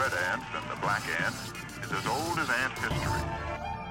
red ant and the black ant is as old as ant history.